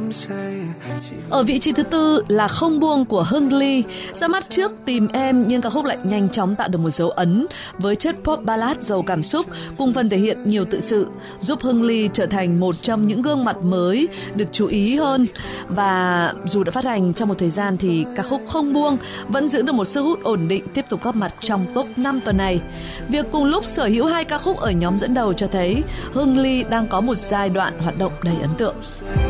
Ở vị trí thứ tư là Không buông của Hưng Ly. Ra mắt trước Tìm Em nhưng ca khúc lại nhanh chóng tạo được một dấu ấn với chất pop ballad giàu cảm xúc cùng phần thể hiện nhiều tự sự, giúp Hưng Ly trở thành một trong những gương mặt mới được chú ý hơn. Và dù đã phát hành trong một thời gian thì ca khúc Không buông vẫn giữ được một sức hút ổn định, tiếp tục góp mặt trong top 5 tuần này. Việc cùng lúc sở hữu 2 ca khúc ở nhóm dẫn đầu cho thấy Hưng Ly đang có một giai đoạn hoạt động đầy ấn tượng.